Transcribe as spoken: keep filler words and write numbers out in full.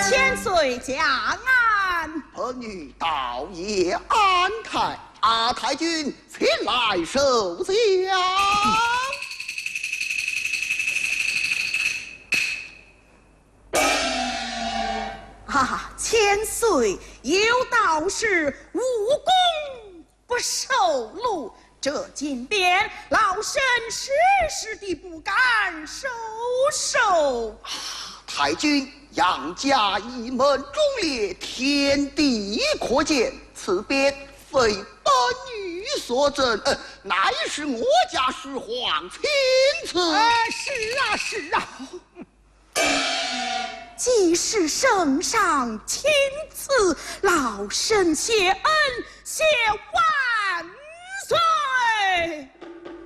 千岁降安， 儿女道也安泰，阿太君前来受降。 啊，千岁有道是无功不受禄，这金鞭老身时时的不敢收手。 太君杨家一门忠烈，天地可见，此鞭非本女所赠，呃，乃是我家十皇亲赐。 啊，是啊，是啊。 既是圣上亲赐，老身谢恩，谢万岁。